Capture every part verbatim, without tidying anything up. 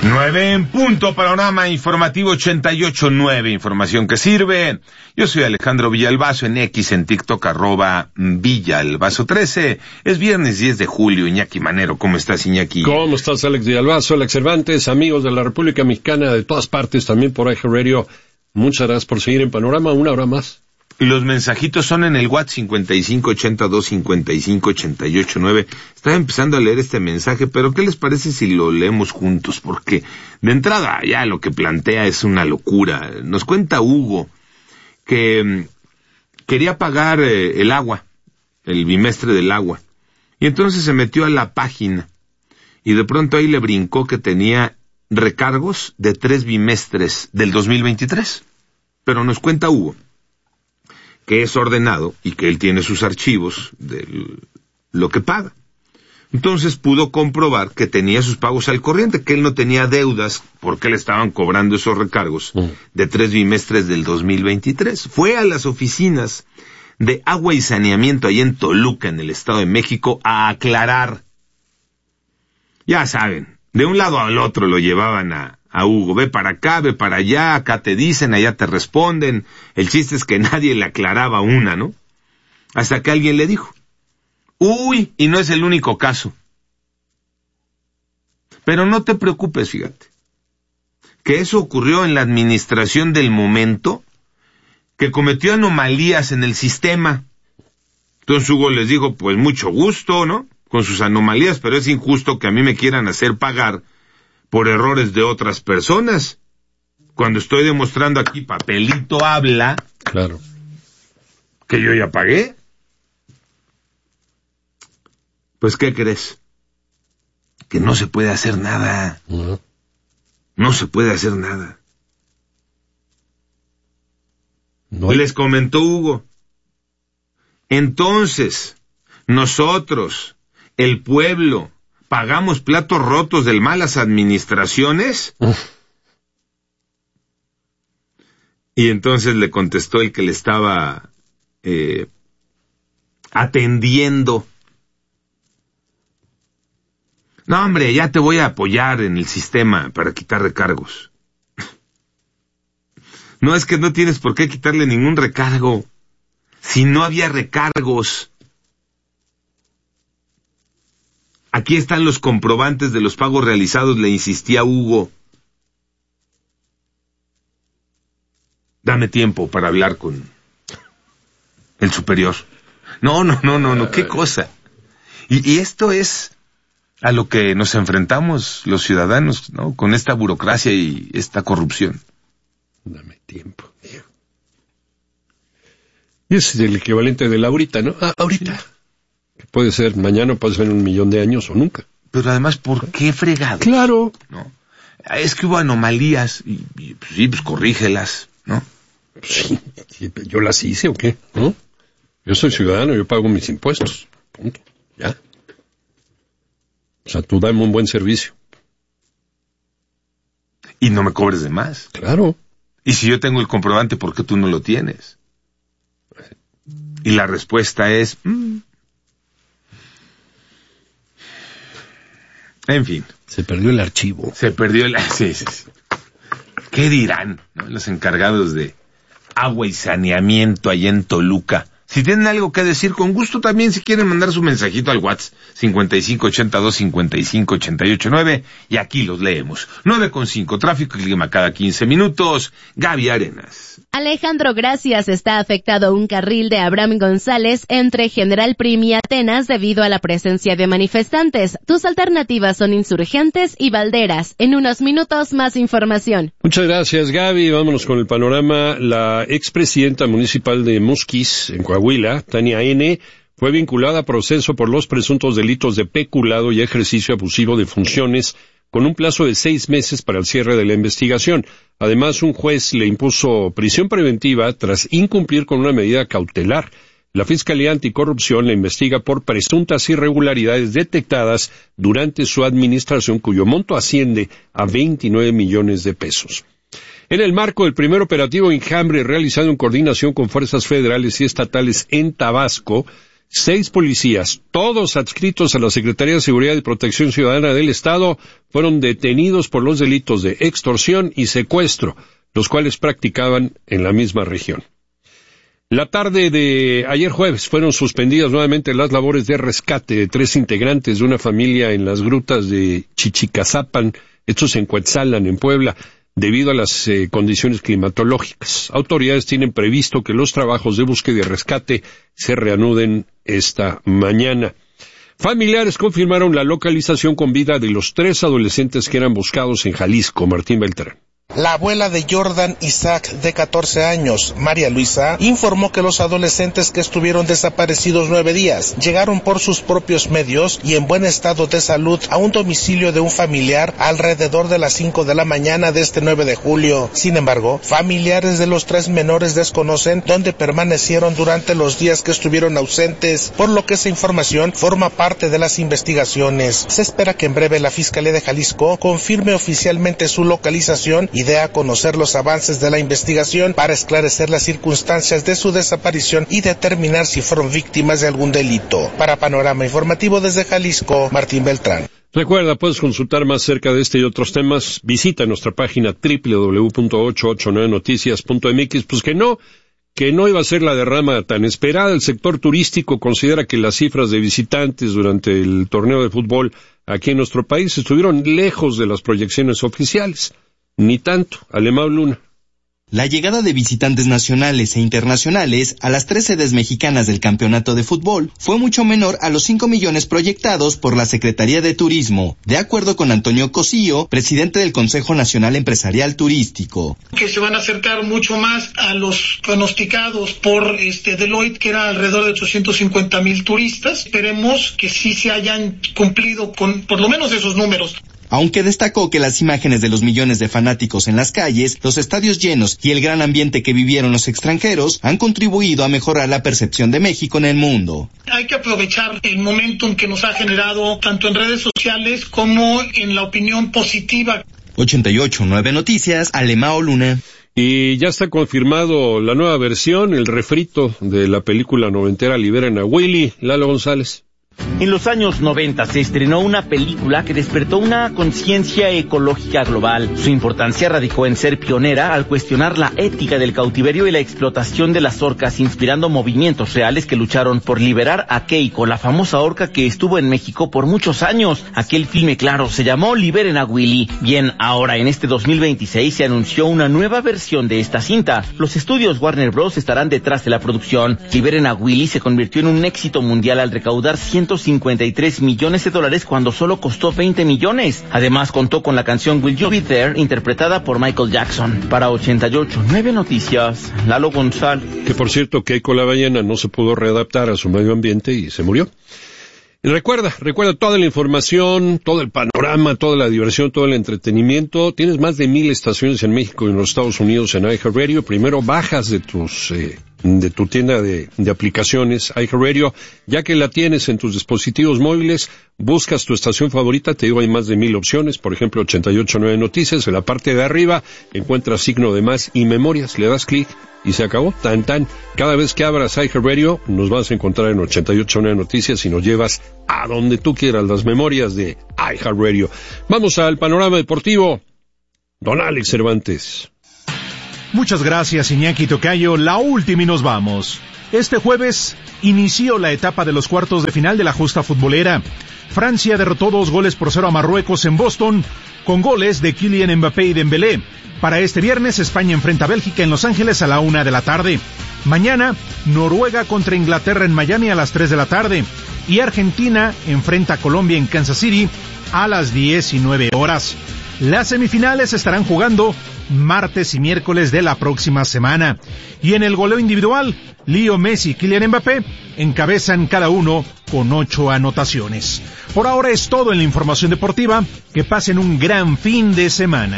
Nueve en punto, panorama informativo ochenta y ocho nueve, información que sirve. Yo soy Alejandro Villalbazo, en X, en TikTok, arroba Villalbazo trece. Es viernes diez de julio, Iñaki Manero. ¿Cómo estás, Iñaki? ¿Cómo estás, Alex Villalbazo, Alex Cervantes, amigos de la República Mexicana, de todas partes, también por iHeartRadio? Muchas gracias por seguir en Panorama, una hora más. Los mensajitos son en el WhatsApp cincuenta y cinco ochenta y dos cincuenta y cinco ochenta y ocho nueve. Estaba empezando a leer este mensaje, pero ¿qué les parece si lo leemos juntos? Porque de entrada ya lo que plantea es una locura. Nos cuenta Hugo que um, quería pagar eh, el agua, el bimestre del agua, y entonces se metió a la página y de pronto ahí le brincó que tenía recargos de tres bimestres del dos mil veintitrés. Pero nos cuenta Hugo que es ordenado y que él tiene sus archivos de lo que paga. Entonces pudo comprobar que tenía sus pagos al corriente, que él no tenía deudas porque le estaban cobrando esos recargos de tres bimestres del dos mil veintitrés. Fue a las oficinas de Agua y Saneamiento ahí en Toluca, en el Estado de México, a aclarar. Ya saben, de un lado al otro lo llevaban a a Hugo, ve para acá, ve para allá, acá te dicen, allá te responden. El chiste es que nadie le aclaraba una, ¿no? Hasta que alguien le dijo, uy, y no es el único caso. Pero no te preocupes, fíjate, que eso ocurrió en la administración del momento, que cometió anomalías en el sistema. Entonces Hugo les dijo, pues mucho gusto, ¿no? Con sus anomalías, pero es injusto que a mí me quieran hacer pagar por errores de otras personas, cuando estoy demostrando aquí, papelito habla, claro, que yo ya pagué. Pues, ¿qué crees? Que no se puede hacer nada. Uh-huh. No se puede hacer nada. No hay... Les comentó Hugo. Entonces, nosotros, el pueblo, ¿pagamos platos rotos de malas administraciones? Uf. Y entonces le contestó el que le estaba eh, atendiendo. No, hombre, ya te voy a apoyar en el sistema para quitar recargos. No, es que no tienes por qué quitarle ningún recargo. Si no había recargos. Aquí están los comprobantes de los pagos realizados, le insistía Hugo. Dame tiempo para hablar con el superior. No, no, no, no, no, qué cosa. Y, y esto es a lo que nos enfrentamos los ciudadanos, ¿no? Con esta burocracia y esta corrupción. Dame tiempo. Y es el equivalente de la ahorita, ¿no? Ah, ahorita. Sí. Puede ser mañana, puede ser en un millón de años o nunca. Pero además, ¿por qué fregado? Claro. ¿No? Es que hubo anomalías y, y pues, sí, pues corrígelas, ¿no? Sí, yo las hice o qué, ¿no? Yo soy ciudadano, yo pago mis impuestos. Punto. Ya. O sea, tú dame un buen servicio. Y no me cobres de más. Claro. Y si yo tengo el comprobante, ¿por qué tú no lo tienes? Y la respuesta es... Mmm, en fin. Se perdió el archivo. Se perdió el... Sí, sí, sí. ¿Qué dirán, ¿no? Los encargados de agua y saneamiento allá en Toluca? Si tienen algo que decir, con gusto también, si quieren mandar su mensajito al WhatsApp cincuenta y cinco ochenta y dos cincuenta y cinco ochenta y ocho nueve, y aquí los leemos. nueve con cinco, tráfico y clima cada quince minutos. Gaby Arenas. Alejandro, gracias. Está afectado un carril de Abraham González entre General Prim y Atenas debido a la presencia de manifestantes. Tus alternativas son Insurgentes y Valderas. En unos minutos, más información. Muchas gracias, Gaby. Vámonos con el panorama. La expresidenta municipal de Musquis, en Coahuila, Tania N., fue vinculada a proceso por los presuntos delitos de peculado y ejercicio abusivo de funciones, con un plazo de seis meses para el cierre de la investigación. Además, un juez le impuso prisión preventiva tras incumplir con una medida cautelar. La Fiscalía Anticorrupción la investiga por presuntas irregularidades detectadas durante su administración, cuyo monto asciende a veintinueve millones de pesos. En el marco del primer operativo Enjambre realizado en coordinación con fuerzas federales y estatales en Tabasco, Seis policías, todos adscritos a la Secretaría de Seguridad y Protección Ciudadana del Estado, fueron detenidos por los delitos de extorsión y secuestro, los cuales practicaban en la misma región. La tarde de ayer jueves fueron suspendidas nuevamente las labores de rescate de tres integrantes de una familia en las grutas de Chichicazapan, estos en Cuetzalan, en Puebla, debido a las eh, condiciones climatológicas. Autoridades tienen previsto que los trabajos de búsqueda y rescate se reanuden esta mañana. Familiares confirmaron la localización con vida de los tres adolescentes que eran buscados en Jalisco. Martín Beltrán. La abuela de Jordan Isaac, de catorce años, María Luisa, informó que los adolescentes que estuvieron desaparecidos nueve días llegaron por sus propios medios y en buen estado de salud a un domicilio de un familiar alrededor de las cinco de la mañana de este nueve de julio. Sin embargo, familiares de los tres menores desconocen dónde permanecieron durante los días que estuvieron ausentes, por lo que esa información forma parte de las investigaciones. Se espera que en breve la Fiscalía de Jalisco confirme oficialmente su localización y dé a conocer los avances de la investigación para esclarecer las circunstancias de su desaparición y determinar si fueron víctimas de algún delito. Para Panorama Informativo desde Jalisco, Martín Beltrán. Recuerda, puedes consultar más acerca de este y otros temas. Visita nuestra página doble u doble u doble u punto ochocientos ochenta y nueve noticias punto m x. Pues que no, que no iba a ser la derrama tan esperada. El sector turístico considera que las cifras de visitantes durante el torneo de fútbol aquí en nuestro país estuvieron lejos de las proyecciones oficiales. Ni tanto. Alemão Luna. La llegada de visitantes nacionales e internacionales a las tres sedes mexicanas del campeonato de fútbol fue mucho menor a los cinco millones proyectados por la Secretaría de Turismo, de acuerdo con Antonio Cosío, presidente del Consejo Nacional Empresarial Turístico. Que se van a acercar mucho más a los pronosticados por este Deloitte, que era alrededor de ochocientos cincuenta mil turistas. Esperemos que sí se hayan cumplido con por lo menos esos números. Aunque destacó que las imágenes de los millones de fanáticos en las calles, los estadios llenos y el gran ambiente que vivieron los extranjeros han contribuido a mejorar la percepción de México en el mundo. Hay que aprovechar el momentum que nos ha generado tanto en redes sociales como en la opinión positiva. ochenta y ocho punto nueve Noticias, Alemão Luna. Y ya está confirmado la nueva versión, el refrito de la película noventera Liberen a Willy. Lalo González. En los años noventa se estrenó una película que despertó una conciencia ecológica global. Su importancia radicó en ser pionera al cuestionar la ética del cautiverio y la explotación de las orcas, inspirando movimientos reales que lucharon por liberar a Keiko, la famosa orca que estuvo en México por muchos años. Aquel filme, claro, se llamó Liberen a Willy. Bien, ahora en este dos mil veintiséis se anunció una nueva versión de esta cinta. Los estudios Warner Bros. Estarán detrás de la producción. Liberen a Willy se convirtió en un éxito mundial al recaudar ciento cincuenta y tres millones de dólares cuando solo costó veinte millones. Además contó con la canción Will You Be There, interpretada por Michael Jackson. Para ochenta y ocho punto nueve Noticias, Lalo González. Que por cierto, Keiko la ballena no se pudo readaptar a su medio ambiente y se murió. Y recuerda, recuerda toda la información, todo el panorama, toda la diversión, todo el entretenimiento. Tienes más de mil estaciones en México y en los Estados Unidos en iHeartRadio. Primero bajas de tus eh, de tu tienda de, de aplicaciones iHeartRadio, ya que la tienes en tus dispositivos móviles, buscas tu estación favorita, te digo, hay más de mil opciones, por ejemplo, ochenta y ocho punto nueve Noticias, en la parte de arriba encuentras signo de más y memorias, le das clic y se acabó, tan tan. Cada vez que abras iHeartRadio, nos vas a encontrar en ochenta y ocho punto nueve Noticias y nos llevas a donde tú quieras, las memorias de iHeartRadio. Vamos al panorama deportivo. Don Alex Cervantes. Muchas gracias, Iñaki Tocayo. La última y nos vamos. Este jueves inició la etapa de los cuartos de final de la justa futbolera. Francia derrotó dos goles por cero a Marruecos en Boston, con goles de Kylian Mbappé y Dembélé. Para este viernes, España enfrenta a Bélgica en Los Ángeles a la una de la tarde. Mañana, Noruega contra Inglaterra en Miami a las tres de la tarde. Y Argentina enfrenta a Colombia en Kansas City a las diecinueve horas. Las semifinales estarán jugando martes y miércoles de la próxima semana. Y en el goleo individual, Leo Messi y Kylian Mbappé encabezan cada uno con ocho anotaciones. Por ahora es todo en la información deportiva. Que pasen un gran fin de semana.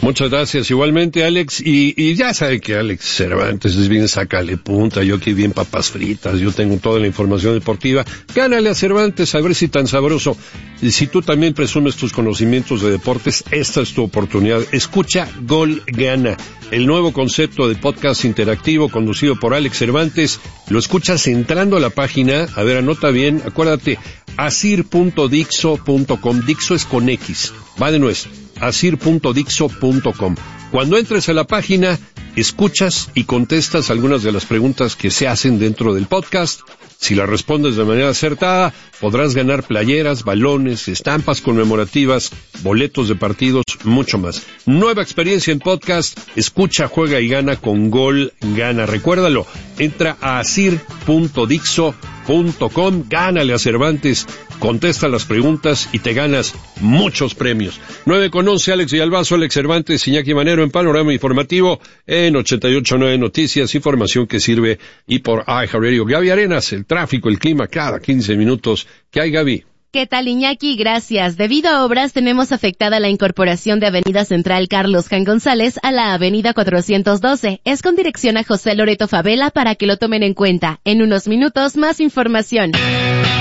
Muchas gracias, igualmente, Alex, y, y ya sabe que Alex Cervantes es bien sácale punta, yo aquí bien papas fritas, yo tengo toda la información deportiva. Gánale a Cervantes, a ver si tan sabroso. Y si tú también presumes tus conocimientos de deportes, esta es tu oportunidad. Escucha Gol Gana, el nuevo concepto de podcast interactivo conducido por Alex Cervantes. Lo escuchas entrando a la página, a ver, anota bien, acuérdate, asir punto dixo punto com, Dixo es con X, va de nuez. asir punto dixo punto com. Cuando entres a la página, escuchas y contestas algunas de las preguntas que se hacen dentro del podcast. Si las respondes de manera acertada, podrás ganar playeras, balones, estampas conmemorativas, boletos de partidos, mucho más. Nueva experiencia en podcast, escucha, juega y gana con Gol Gana. Recuérdalo, entra a asir punto dixo punto com, gánale a Cervantes, contesta las preguntas y te ganas muchos premios. nueve con once, Alex Villalbazo, Alex Cervantes, Iñaki Manero en Panorama Informativo en ochenta y ocho punto nueve Noticias, información que sirve y por iHeartRadio. Gaby Arenas, el tráfico, el clima cada quince minutos. ¿Qué hay, Gaby? ¿Qué tal, Iñaki? Gracias. Debido a obras, tenemos afectada la incorporación de Avenida Central Carlos Jan González a la Avenida cuatrocientos doce. Es con dirección a José Loreto Favela para que lo tomen en cuenta. En unos minutos, más información.